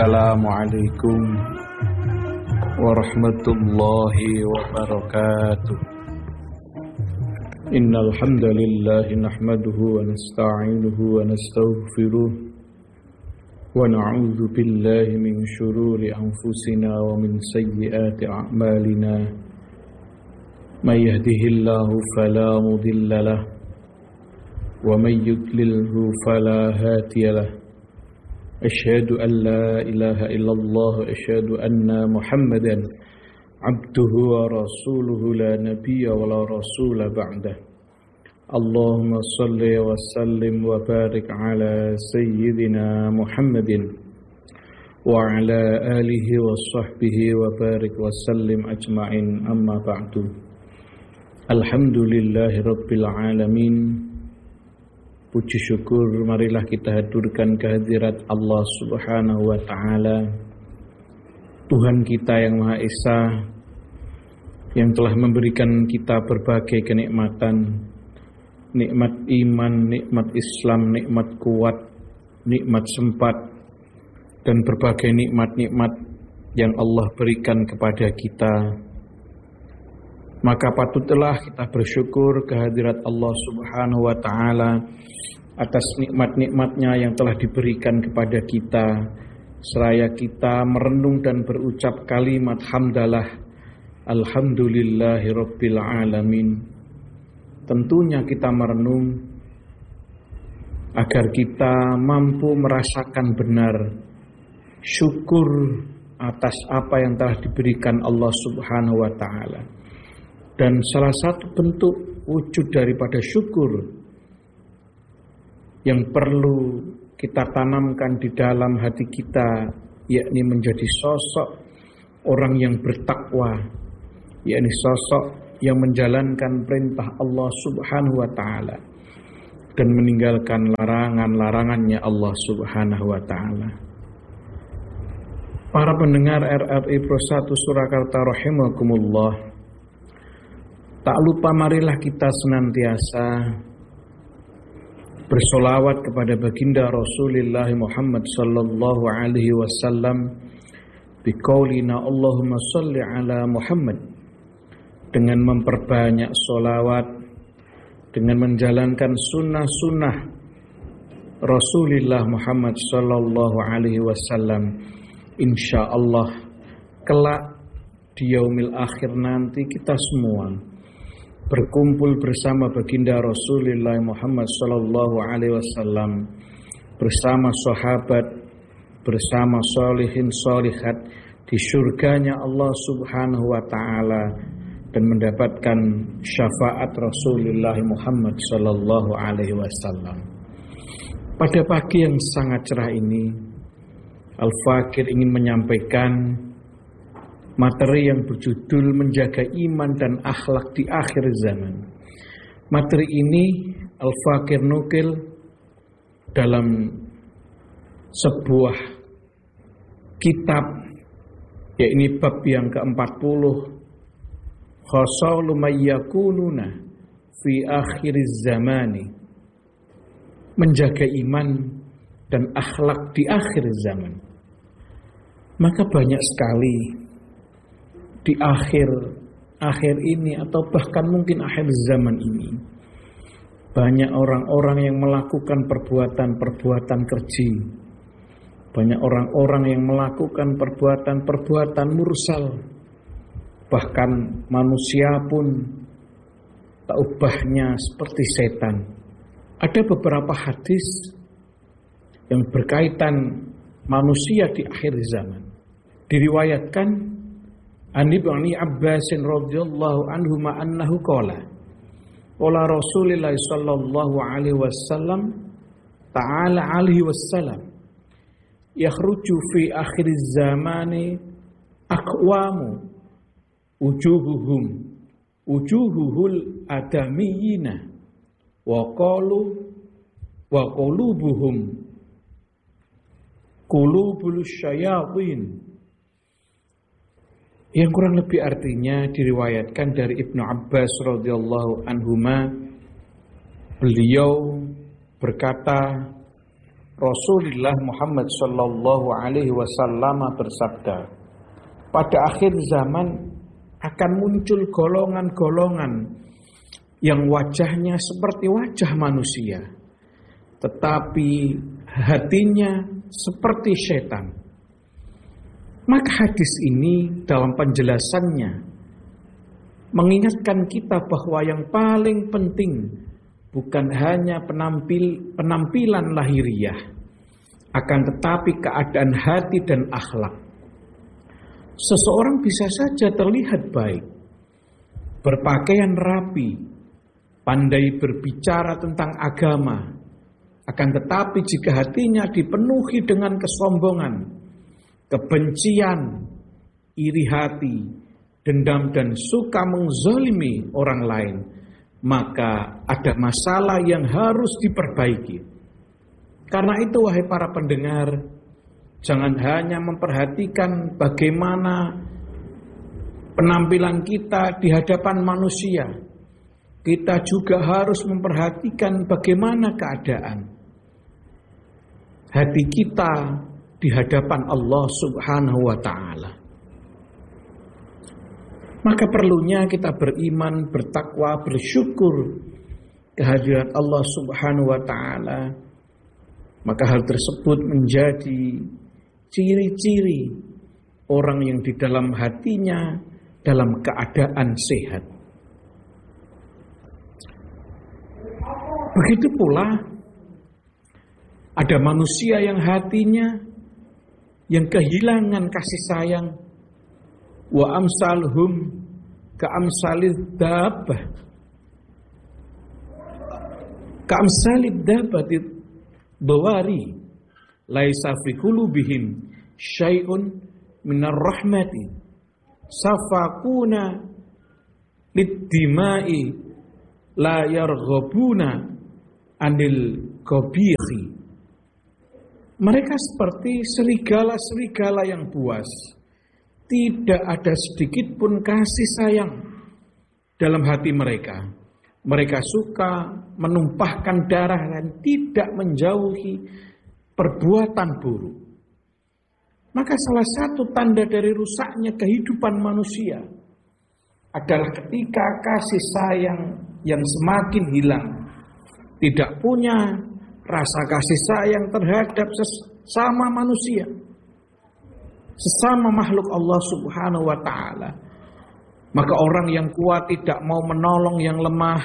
Assalamualaikum warahmatullahi wabarakatuh. Innal hamdalillah nahmaduhu wa nasta'inuhu wa nastaghfiruh wa na'udzu billahi min shururi anfusina wa min sayyiati a'malina. May yahdihillahu fala mudilla lahu wa may yudlilhu fala hadiya lahu. Asyhadu an la ilaha illallah wa asyhadu anna Muhammadan abduhu wa rasuluhu la nabiyya wa la rasula ba'dah. Allahumma salli wa sallim wa barik ala sayyidina Muhammadin wa ala alihi wa sahbihi wa barik wa sallim ajma'in, amma ba'du. Alhamdulillahi rabbil alamin. Puji syukur marilah kita haturkan kehadirat Allah Subhanahu wa ta'ala, Tuhan kita yang Maha Esa, yang telah memberikan kita berbagai kenikmatan, nikmat iman, nikmat Islam, nikmat kuat, nikmat sempat, dan berbagai nikmat-nikmat yang Allah berikan kepada kita. Maka patutlah kita bersyukur kehadirat Allah Subhanahu wa ta'ala atas nikmat-nikmatnya yang telah diberikan kepada kita, seraya kita merenung dan berucap kalimat hamdalah alhamdulillahi rabbil alamin. Tentunya kita merenung agar kita mampu merasakan benar syukur atas apa yang telah diberikan Allah Subhanahu wa ta'ala. Dan salah satu bentuk wujud daripada syukur yang perlu kita tanamkan di dalam hati kita, yakni menjadi sosok orang yang bertakwa, yakni sosok yang menjalankan perintah Allah Subhanahu wa ta'ala dan meninggalkan larangan-larangannya Allah Subhanahu wa ta'ala. Para pendengar RRI Pro 1 Surakarta rahimakumullah, tak lupa marilah kita senantiasa bersolawat kepada baginda Rasulullah Muhammad sallallahu alaihi wasallam biqaulina Allahumma shalli ala Muhammad, dengan memperbanyak solawat, dengan menjalankan sunnah-sunnah Rasulullah Muhammad sallallahu alaihi wasallam. Insyaallah kelak di yaumil akhir nanti kita semua berkumpul bersama baginda Rasulullah Muhammad sallallahu alaihi wasallam, bersama sahabat, bersama sholihin sholihat di surganya Allah Subhanahu wa ta'ala, dan mendapatkan syafaat Rasulullah Muhammad sallallahu alaihi wasallam. Pada pagi yang sangat cerah ini, Al-Fakir ingin menyampaikan materi yang berjudul menjaga iman dan akhlak di akhir zaman. Materi ini Al-Fakir nukil dalam sebuah kitab, yaitu bab yang ke-40, Khasalu mayyakununa fi akhir zamani, menjaga iman dan akhlak di akhir zaman. Maka banyak sekali di akhir ini atau bahkan mungkin akhir zaman ini, banyak orang-orang yang melakukan perbuatan-perbuatan keji, banyak orang-orang yang melakukan perbuatan-perbuatan mursal, bahkan manusia pun tak ubahnya seperti setan. Ada beberapa hadis yang berkaitan manusia di akhir zaman. Diriwayatkan An Ibni Abbas radhiyallahu anhu annahu qala qala Rasulullah sallallahu alaihi wasallam ta'ala alaihi wasallam yakhruju fi akhir zamani aqwamu wujuhuhul adamiyina wa qulubuhum qulubul syayatin. Yang kurang lebih artinya diriwayatkan dari Ibnu Abbas radhiyallahu anhuma, beliau berkata Rasulullah Muhammad sallallahu alaihi wasallam bersabda, pada akhir zaman akan muncul golongan-golongan yang wajahnya seperti wajah manusia, tetapi hatinya seperti setan. Maka hadis ini dalam penjelasannya mengingatkan kita bahwa yang paling penting bukan hanya penampilan lahiriah, akan tetapi keadaan hati dan akhlak. Seseorang bisa saja terlihat baik, berpakaian rapi, pandai berbicara tentang agama, akan tetapi jika hatinya dipenuhi dengan kesombongan, kebencian, iri hati, dendam dan suka menzalimi orang lain, maka ada masalah yang harus diperbaiki. Karena itu wahai para pendengar, jangan hanya memperhatikan bagaimana penampilan kita di hadapan manusia. Kita juga harus memperhatikan bagaimana keadaan hati kita di hadapan Allah Subhanahu wa ta'ala. Maka perlunya kita beriman, bertakwa, bersyukur kehadirat Allah Subhanahu wa ta'ala. Maka hal tersebut menjadi ciri-ciri orang yang di dalam hatinya dalam keadaan sehat. Begitu pula ada manusia yang hatinya yang kehilangan kasih sayang. Wa amsalhum ka amsalid dabbah. Ka amsalid dabbati dawari laisa fi qulubihim syai'un minar rahmati safaquna lid-dima'i la yarghabuna anil qabihi. Mereka seperti serigala-serigala yang buas. Tidak ada sedikit pun kasih sayang dalam hati mereka. Mereka suka menumpahkan darah dan tidak menjauhi perbuatan buruk. Maka salah satu tanda dari rusaknya kehidupan manusia adalah ketika kasih sayang yang semakin hilang. Tidak punya rasa kasih sayang terhadap sesama manusia, sesama makhluk Allah Subhanahu wa ta'ala. Maka orang yang kuat tidak mau menolong yang lemah.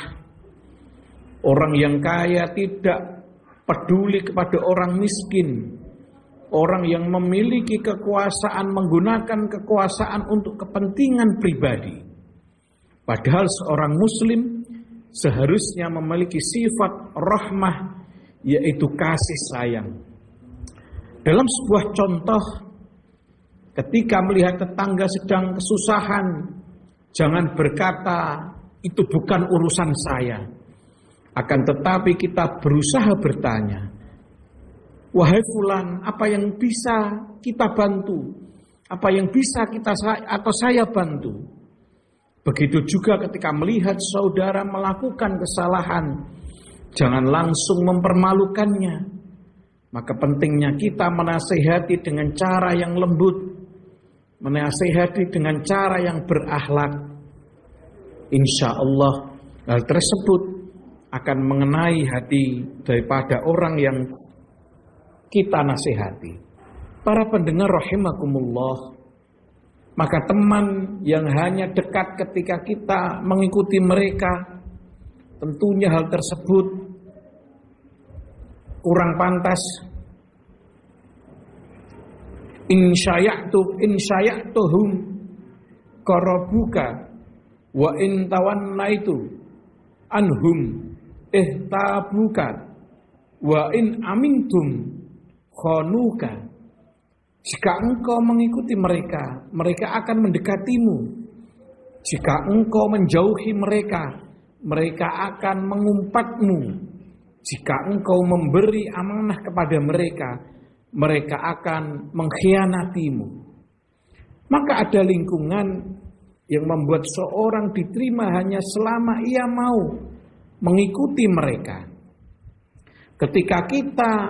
Orang yang kaya tidak peduli kepada orang miskin. Orang yang memiliki kekuasaan menggunakan kekuasaan untuk kepentingan pribadi. Padahal seorang muslim seharusnya memiliki sifat rahmah, yaitu kasih sayang. Dalam sebuah contoh, ketika melihat tetangga sedang kesusahan, jangan berkata, itu bukan urusan saya. Akan tetapi kita berusaha bertanya, wahai fulan, apa yang bisa kita bantu? Apa yang bisa saya bantu? Begitu juga ketika melihat saudara melakukan kesalahan, jangan langsung mempermalukannya. Maka pentingnya kita menasihati dengan cara yang lembut, menasihati dengan cara yang berakhlak. Insya Allah hal tersebut akan mengenai hati daripada orang yang kita nasihati. Para pendengar rahimakumullah, maka teman yang hanya dekat ketika kita mengikuti mereka, tentunya hal tersebut kurang pantas. Insya'tuhum qarabuka wa in tawannaitu anhum ihtabuka wa in amintum khanuka. Jika engkau mengikuti mereka, mereka akan mendekatimu. Jika engkau menjauhi mereka, mereka akan mengumpatmu. Jika engkau memberi amanah kepada mereka, mereka akan mengkhianatimu. Maka ada lingkungan yang membuat seorang diterima hanya selama ia mau mengikuti mereka. Ketika kita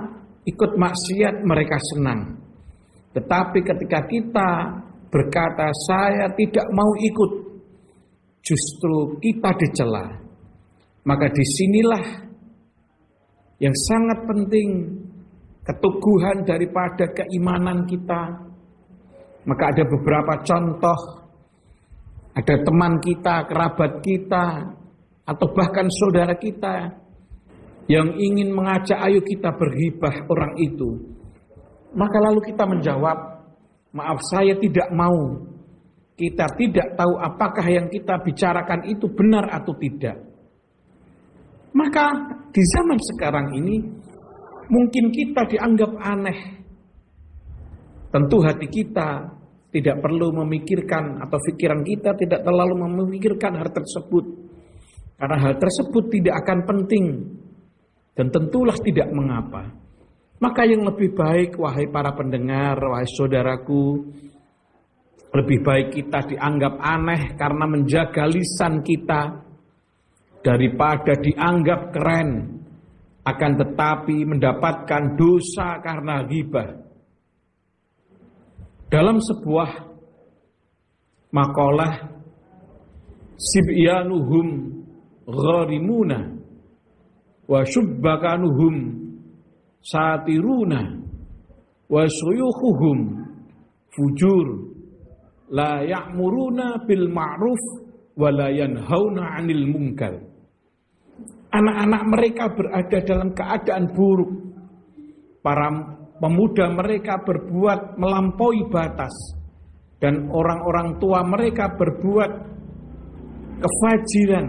ikut maksiat mereka senang. Tetapi ketika kita berkata saya tidak mau ikut, justru kita dicela. Maka disinilah yang sangat penting keteguhan daripada keimanan kita. Maka ada beberapa contoh, ada teman kita, kerabat kita, atau bahkan saudara kita yang ingin mengajak ayo kita berghibah orang itu. Maka lalu kita menjawab, maaf saya tidak mau. Kita tidak tahu apakah yang kita bicarakan itu benar atau tidak. Maka di zaman sekarang ini mungkin kita dianggap aneh. Tentu hati kita tidak perlu memikirkan atau pikiran kita tidak terlalu memikirkan hal tersebut. Karena hal tersebut tidak akan penting dan tentulah tidak mengapa. Maka yang lebih baik wahai para pendengar, wahai saudaraku, lebih baik kita dianggap aneh karena menjaga lisan kita daripada dianggap keren akan tetapi mendapatkan dosa karena ghibah. Dalam sebuah makalah sibyanuhum gharimuna wa syubbakanuhum satiruna wa suyukhuhum fujur la ya'muruna bil ma'ruf wa la yanhauna 'anil munkar. Anak-anak mereka berada dalam keadaan buruk. Para pemuda mereka berbuat melampaui batas dan orang-orang tua mereka berbuat kefajiran.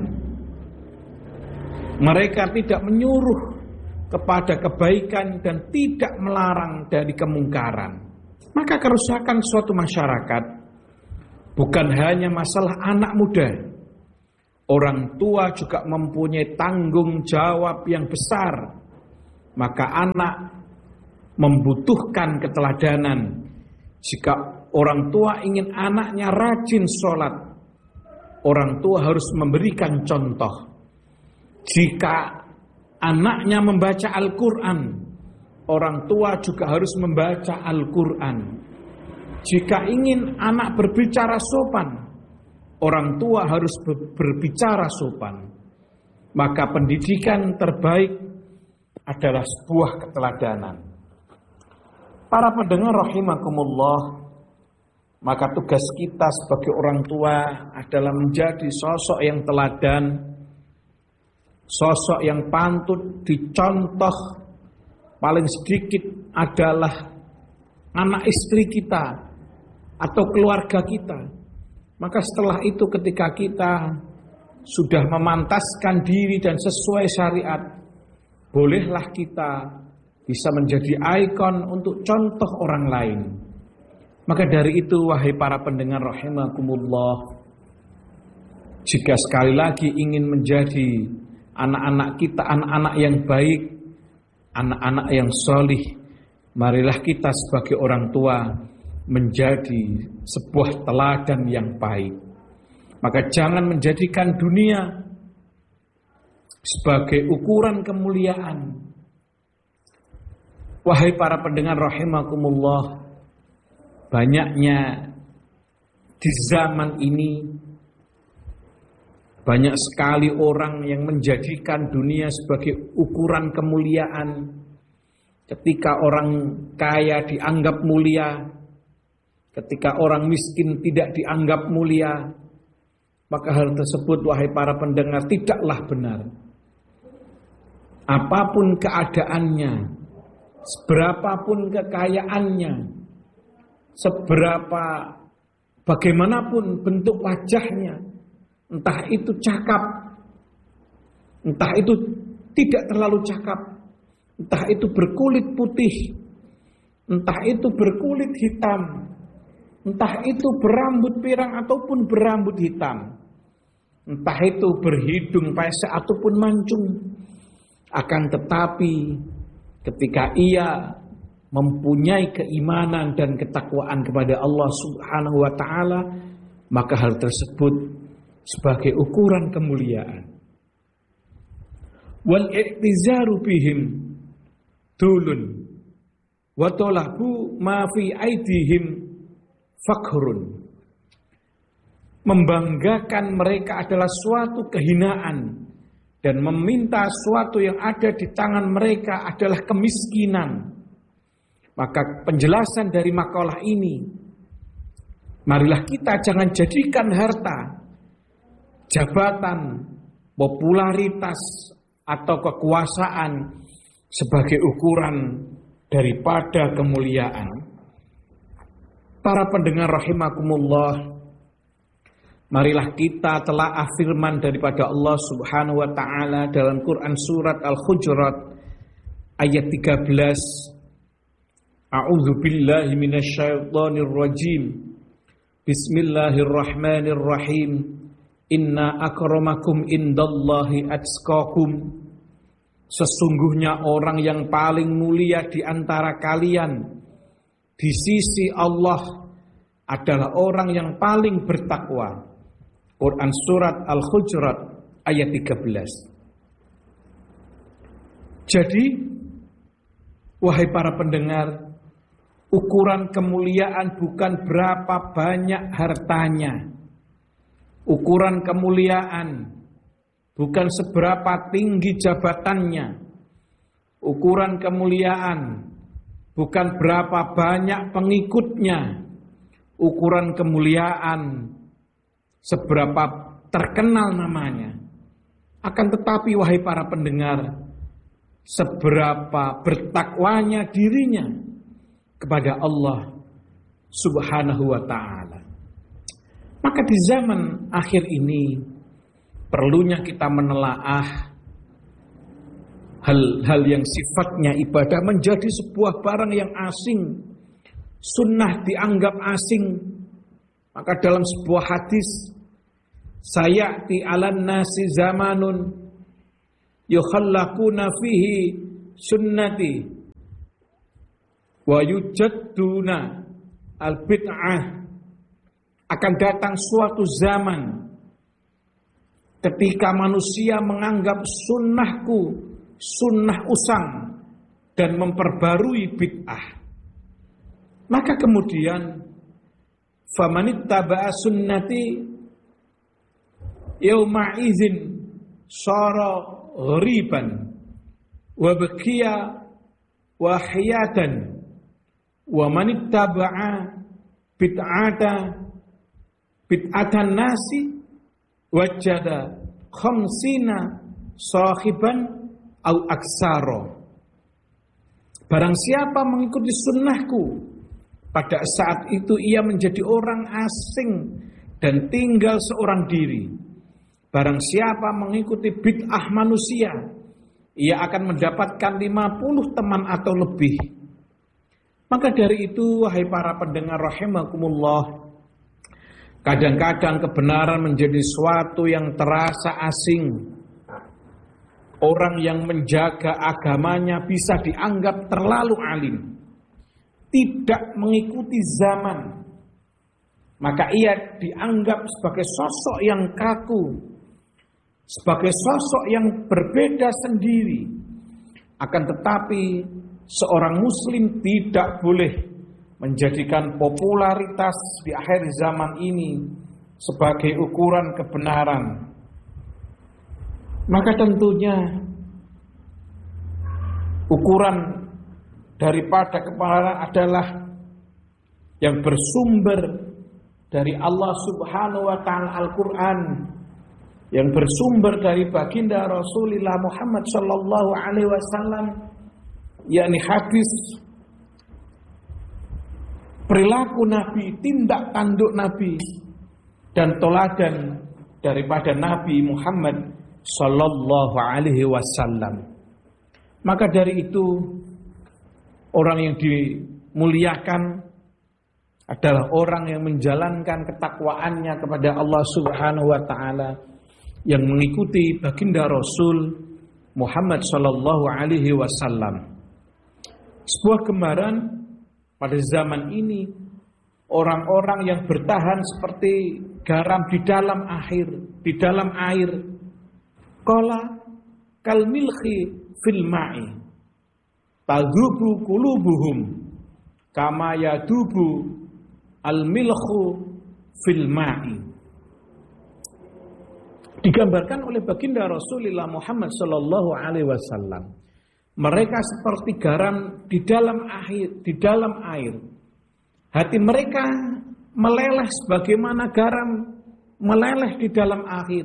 Mereka tidak menyuruh kepada kebaikan dan tidak melarang dari kemungkaran. Maka kerusakan suatu masyarakat bukan hanya masalah anak muda. Orang tua juga mempunyai tanggung jawab yang besar. Maka anak membutuhkan keteladanan. Jika orang tua ingin anaknya rajin sholat, orang tua harus memberikan contoh. Jika anaknya membaca Al-Quran, orang tua juga harus membaca Al-Quran. Jika ingin anak berbicara sopan, orang tua harus berbicara sopan. Maka pendidikan terbaik adalah sebuah keteladanan. Para pendengar rahimakumullah, maka tugas kita sebagai orang tua adalah menjadi sosok yang teladan, sosok yang pantut dicontoh. Paling sedikit adalah anak istri kita atau keluarga kita. Maka setelah itu ketika kita sudah memantaskan diri dan sesuai syariat, bolehlah kita bisa menjadi ikon untuk contoh orang lain. Maka dari itu wahai para pendengar rahimakumullah, jika sekali lagi ingin menjadi anak-anak kita anak-anak yang baik, anak-anak yang solih, marilah kita sebagai orang tua menjadi sebuah teladan yang baik. Maka jangan menjadikan dunia sebagai ukuran kemuliaan. Wahai para pendengar rahimakumullah, banyaknya di zaman ini banyak sekali orang yang menjadikan dunia sebagai ukuran kemuliaan. Ketika orang kaya dianggap mulia, ketika orang miskin tidak dianggap mulia, maka hal tersebut wahai para pendengar tidaklah benar. Apapun keadaannya, seberapapun kekayaannya, bagaimanapun bentuk wajahnya, entah itu cakap, entah itu tidak terlalu cakap, entah itu berkulit putih, entah itu berkulit hitam, entah itu berambut pirang ataupun berambut hitam, entah itu berhidung pesek ataupun mancung. Akan tetapi ketika ia mempunyai keimanan dan ketakwaan kepada Allah Subhanahu wa taala, maka hal tersebut sebagai ukuran kemuliaan. Wal i'tizaru bihim dulun wa talabu ma fi aidihim fakhurun. Membanggakan mereka adalah suatu kehinaan dan meminta suatu yang ada di tangan mereka adalah kemiskinan. Maka penjelasan dari makalah ini, marilah kita jangan jadikan harta, jabatan, popularitas, atau kekuasaan sebagai ukuran daripada kemuliaan. Para pendengar rahimakumullah, marilah kita telah firman daripada Allah Subhanahu wa taala dalam Quran surat Al-Hujurat ayat 13. A'udzu billahi minasyaitonir rajim. Bismillahirrahmanirrahim. Inna akramakum indallahi atqakum. Sesungguhnya orang yang paling mulia di antara kalian di sisi Allah adalah orang yang paling bertakwa. Quran surat Al-Hujurat ayat 13. Jadi, wahai para pendengar, ukuran kemuliaan bukan berapa banyak hartanya. Ukuran kemuliaan bukan seberapa tinggi jabatannya. Ukuran kemuliaan bukan berapa banyak pengikutnya. Ukuran kemuliaan seberapa terkenal namanya. Akan tetapi wahai para pendengar, seberapa bertakwanya dirinya kepada Allah Subhanahu wa ta'ala. Maka di zaman akhir ini perlunya kita menelaah hal-hal yang sifatnya ibadah menjadi sebuah barang yang asing. Sunnah dianggap asing. Maka dalam sebuah hadis, sayati 'alan nasi zamanun yukhallaquna fihi sunnati wa yujadduna al-bid'ah. Akan datang suatu zaman ketika manusia menganggap sunnahku sunnah usang dan memperbarui bid'ah. Maka kemudian famanittaba'a sunnati yauma idzin sara ghariban wa baqiya wahiyatan wa manittaba'a bid'atan nasi wajada khamsina sahiban au aksaro. Barang siapa mengikuti sunnahku, pada saat itu ia menjadi orang asing dan tinggal seorang diri. Barang siapa mengikuti bid'ah manusia, ia akan mendapatkan 50 teman atau lebih. Maka dari itu, wahai para pendengar rahimakumullah, kadang-kadang kebenaran menjadi suatu yang terasa asing. Orang yang menjaga agamanya bisa dianggap terlalu alim, tidak mengikuti zaman, maka ia dianggap sebagai sosok yang kaku, sebagai sosok yang berbeda sendiri. Akan tetapi seorang muslim tidak boleh menjadikan popularitas di akhir zaman ini sebagai ukuran kebenaran. Maka tentunya ukuran daripada kebenaran adalah yang bersumber dari Allah Subhanahu wa taala Al-Qur'an, yang bersumber dari baginda Rasulullah Muhammad sallallahu alaihi wasallam, yakni hadis, perilaku Nabi, tindak tanduk Nabi, dan teladan daripada Nabi Muhammad sallallahu alaihi wasallam. Maka dari itu, orang yang dimuliakan adalah orang yang menjalankan ketakwaannya kepada Allah Subhanahu wa taala, yang mengikuti baginda Rasul Muhammad sallallahu alaihi wasallam. Sebuah gambaran pada zaman ini, orang-orang yang bertahan seperti garam di dalam air. Qala kal milhi fil ma'i tadhubu qulubuhum kama yadubu al-milhu fil ma'i. Digambarkan oleh baginda Rasulullah Muhammad sallallahu alaihi wasallam, mereka seperti garam di dalam air. Hati mereka meleleh sebagaimana garam meleleh di dalam air.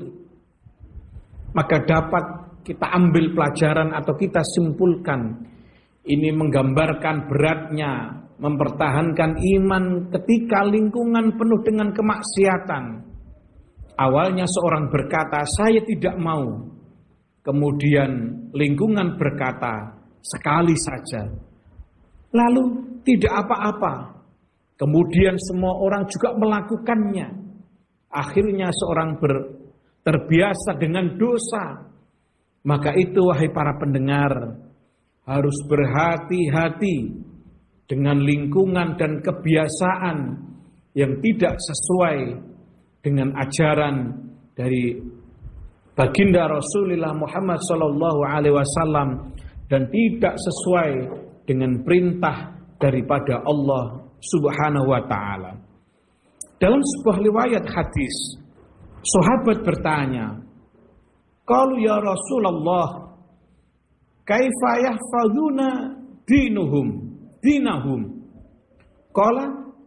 Maka dapat kita ambil pelajaran atau kita simpulkan, ini menggambarkan beratnya mempertahankan iman ketika lingkungan penuh dengan kemaksiatan. Awalnya seorang berkata, saya tidak mau. Kemudian lingkungan berkata, sekali saja. Lalu tidak apa-apa. Kemudian semua orang juga melakukannya. Akhirnya seorang terbiasa dengan dosa. Maka itu wahai para pendengar, harus berhati-hati dengan lingkungan dan kebiasaan yang tidak sesuai dengan ajaran dari baginda Rasulullah Muhammad sallallahu alaihi wasallam dan tidak sesuai dengan perintah daripada Allah Subhanahu wa taala. Dalam sebuah riwayat hadis, sahabat bertanya, "Qalu ya Rasulullah, kaifa yahfazuna dinahum?" Qala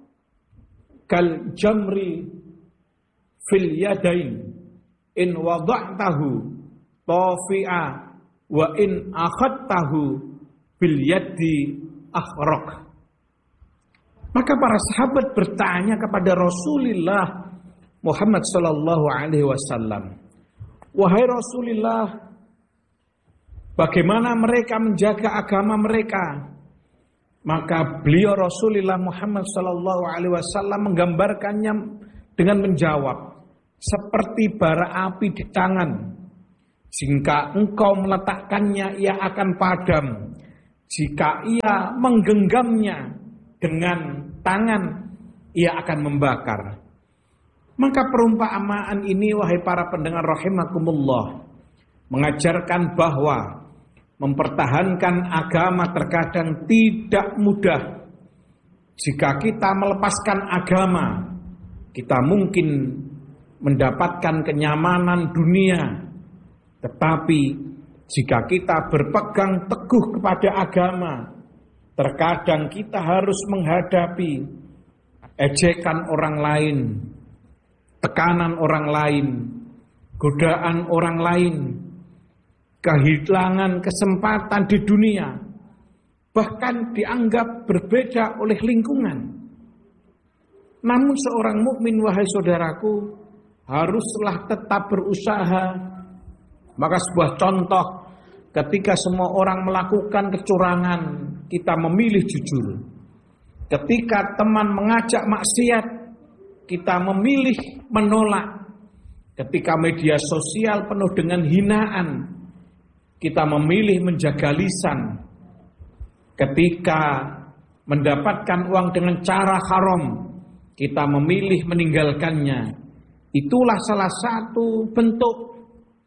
kal jamri fil yadain in wada'tahu tafi'a wa in akhadtahu bil yadi akhraq. Maka para sahabat bertanya kepada Rasulullah Muhammad sallallahu alaihi wasallam, "Wahai Rasulullah, bagaimana mereka menjaga agama mereka?" Maka beliau Rasulullah Muhammad sallallahu alaihi wasallam menggambarkannya dengan menjawab, seperti bara api di tangan. Jika engkau meletakkannya, ia akan padam. Jika ia menggenggamnya dengan tangan, ia akan membakar. Maka perumpamaan ini, wahai para pendengar rahimakumullah, mengajarkan bahwa mempertahankan agama terkadang tidak mudah. Jika kita melepaskan agama, kita mungkin mendapatkan kenyamanan dunia. Tetapi jika kita berpegang teguh kepada agama, terkadang kita harus menghadapi ejekan orang lain, tekanan orang lain, godaan orang lain, kehilangan kesempatan di dunia, bahkan dianggap berbeda oleh lingkungan. Namun seorang mukmin, wahai saudaraku, haruslah tetap berusaha. Maka sebuah contoh, ketika semua orang melakukan kecurangan, kita memilih jujur. Ketika teman mengajak maksiat, kita memilih menolak. Ketika media sosial penuh dengan hinaan, kita memilih menjaga lisan. Ketika mendapatkan uang dengan cara haram, kita memilih meninggalkannya. Itulah salah satu bentuk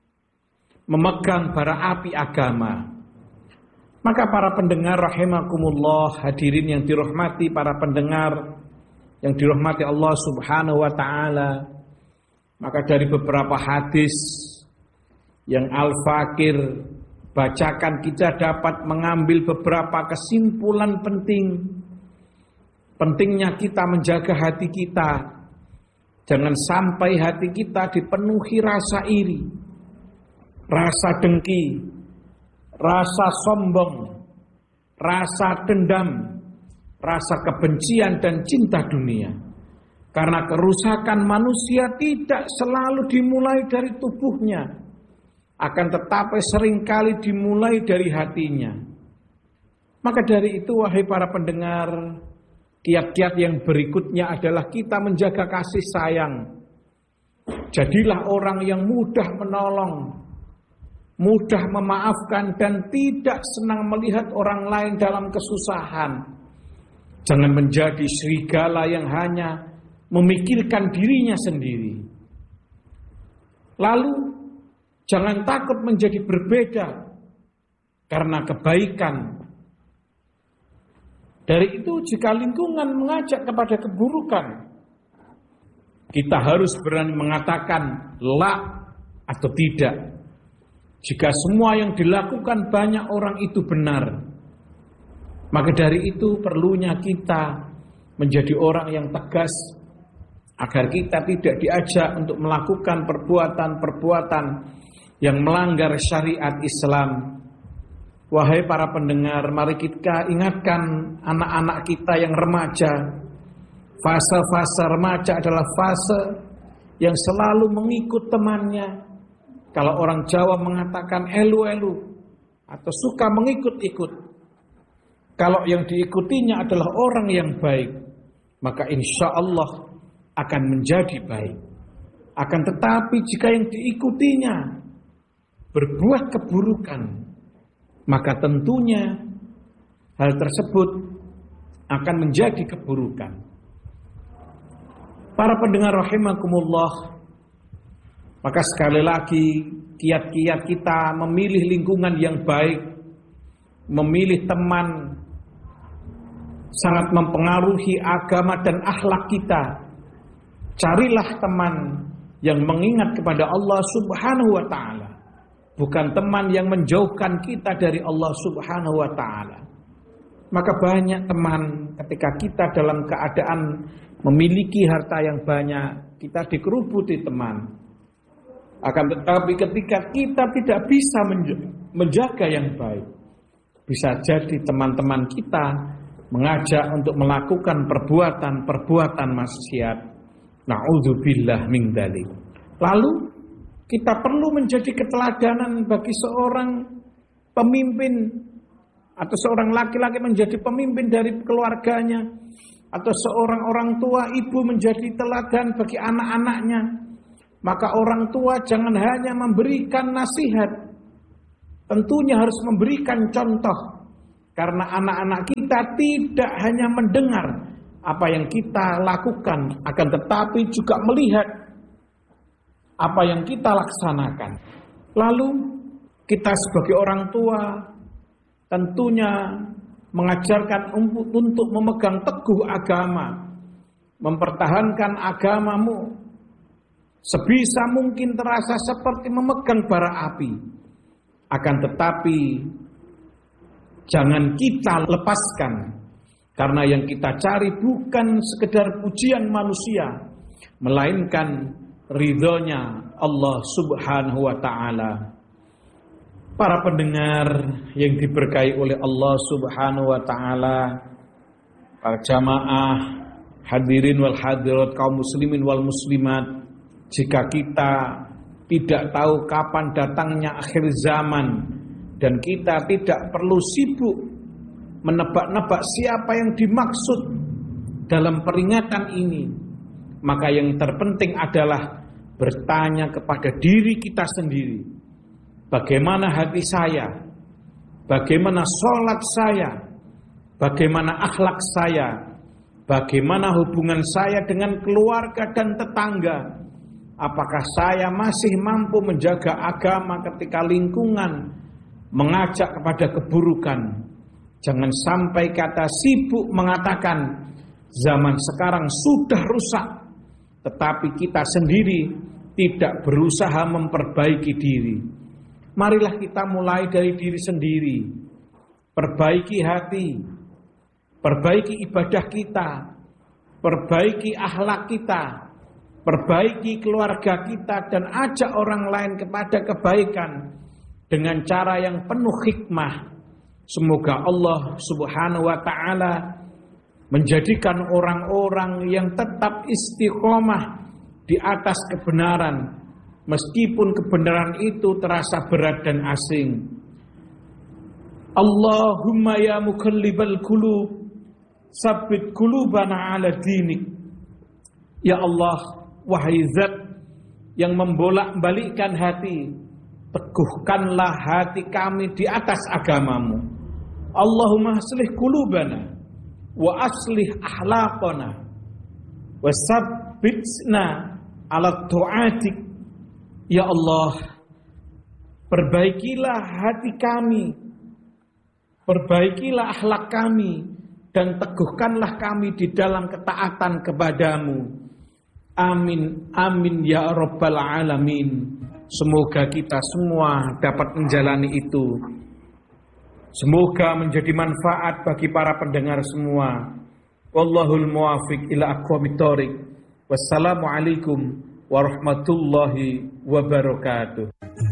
memegang bara api agama. Maka para pendengar rahimakumullah, hadirin yang dirahmati para pendengar yang dirahmati Allah Subhanahu wa taala, maka dari beberapa hadis yang Al-Fakir bacakan, kita dapat mengambil beberapa kesimpulan penting. Pentingnya kita menjaga hati kita. Jangan sampai hati kita dipenuhi rasa iri, rasa dengki, rasa sombong, rasa dendam, rasa kebencian dan cinta dunia. Karena kerusakan manusia tidak selalu dimulai dari tubuhnya, akan tetapi seringkali dimulai dari hatinya. Maka dari itu, wahai para pendengar, kiat-kiat yang berikutnya adalah kita menjaga kasih sayang. Jadilah orang yang mudah menolong, mudah memaafkan, dan tidak senang melihat orang lain dalam kesusahan. Jangan menjadi serigala yang hanya memikirkan dirinya sendiri. Lalu, jangan takut menjadi berbeda, karena kebaikan Dari itu jika lingkungan mengajak kepada keburukan, kita harus berani mengatakan la atau tidak. Jika semua yang dilakukan banyak orang itu benar, maka dari itu perlunya kita menjadi orang yang tegas agar kita tidak diajak untuk melakukan perbuatan-perbuatan yang melanggar syariat Islam. Wahai para pendengar, mari kita ingatkan anak-anak kita yang remaja. Fase-fase remaja adalah fase yang selalu mengikut temannya. Kalau orang Jawa mengatakan elu-elu atau suka mengikut-ikut. Kalau yang diikutinya adalah orang yang baik, maka insya Allah akan menjadi baik. Akan tetapi jika yang diikutinya berbuat keburukan, maka tentunya hal tersebut akan menjadi keburukan. Para pendengar rahimakumullah, maka sekali lagi kiat-kiat kita memilih lingkungan yang baik, memilih teman sangat mempengaruhi agama dan akhlak kita. Carilah teman yang mengingat kepada Allah Subhanahu wa ta'ala, bukan teman yang menjauhkan kita dari Allah Subhanahu wa ta'ala. Maka banyak teman ketika kita dalam keadaan memiliki harta yang banyak, kita dikerubuti teman. Akan tetapi ketika kita tidak bisa menjaga yang baik, bisa jadi teman-teman kita mengajak untuk melakukan perbuatan-perbuatan maksiat. Na'udzubillah min dzalik. Lalu kita perlu menjadi keteladanan bagi seorang pemimpin atau seorang laki-laki menjadi pemimpin dari keluarganya, atau seorang orang tua ibu menjadi teladan bagi anak-anaknya. Maka orang tua jangan hanya memberikan nasihat, tentunya harus memberikan contoh. Karena anak-anak kita tidak hanya mendengar apa yang kita lakukan, akan tetapi juga melihat apa yang kita laksanakan. Lalu kita sebagai orang tua tentunya mengajarkan untuk memegang teguh agama, mempertahankan agamamu. Sebisa mungkin terasa seperti memegang bara api. Akan tetapi jangan kita lepaskan, karena yang kita cari bukan sekedar pujian manusia, melainkan ridhonya Allah Subhanahu wa ta'ala. Para pendengar yang diberkahi oleh Allah Subhanahu wa ta'ala, para jamaah hadirin wal hadirat, kaum muslimin wal muslimat, jika kita tidak tahu kapan datangnya akhir zaman dan kita tidak perlu sibuk menebak-nebak siapa yang dimaksud dalam peringatan ini, maka yang terpenting adalah bertanya kepada diri kita sendiri. Bagaimana hati saya? Bagaimana sholat saya? Bagaimana akhlak saya? Bagaimana hubungan saya dengan keluarga dan tetangga? Apakah saya masih mampu menjaga agama ketika lingkungan mengajak kepada keburukan? Jangan sampai kata sibuk mengatakan zaman sekarang sudah rusak, tetapi kita sendiri tidak berusaha memperbaiki diri. Marilah kita mulai dari diri sendiri. Perbaiki hati, perbaiki ibadah kita, perbaiki akhlak kita, perbaiki keluarga kita, dan ajak orang lain kepada kebaikan dengan cara yang penuh hikmah. Semoga Allah Subhanahu wa ta'ala menjadikan orang-orang yang tetap istiqomah di atas kebenaran, meskipun kebenaran itu terasa berat dan asing. Allahumma ya muqallibal qulub, tsabbit qulubana ala dinik. Ya Allah, wahai Zat yang membolak-balikkan hati, teguhkanlah hati kami di atas agamamu. Allahumma aslih qulubana wa aslih akhlaqana wa tsabbitna ala ta'atik. Ya Allah, perbaikilah hati kami, perbaikilah akhlak kami, dan teguhkanlah kami di dalam ketaatan kepadamu. Amin, amin ya Rabbal Alamin. Semoga kita semua dapat menjalani itu. Semoga menjadi manfaat bagi para pendengar semua. Wallahul muwafiq ila aqwamit thoriq. Wassalamualaikum warahmatullahi wabarakatuh.